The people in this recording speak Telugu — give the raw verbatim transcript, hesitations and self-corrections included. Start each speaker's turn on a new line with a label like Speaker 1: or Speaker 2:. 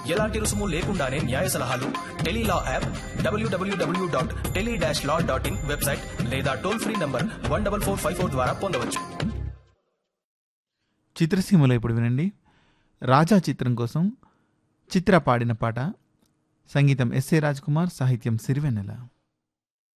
Speaker 1: ఎలాంటి రుసుము లేకుండానే న్యాయ సలహాలు Tele-Law app, WWW dot tele dash law dot in website లేదా toll free number one double four five four ద్వారా పొందవచ్చు.
Speaker 2: చిత్రసీమలో ఇప్పుడు వినండి. రాజా చిత్రం కోసం చిత్ర పాడిన పాట. సంగీతం ఎస్ఏ రాజ్ కుమార్, సాహిత్యం సిరివెన్నెల.